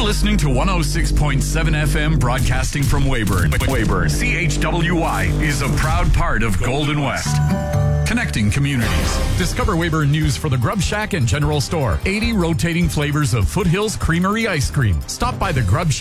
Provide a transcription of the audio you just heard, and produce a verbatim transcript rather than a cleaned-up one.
listening to one oh six point seven F M, broadcasting from Weyburn. Weyburn. C H W Y is a proud part of Golden West. Connecting communities. Discover Weyburn news for the Grub Shack and General Store. eighty rotating flavors of Foothills Creamery ice cream. Stop by the Grub Shack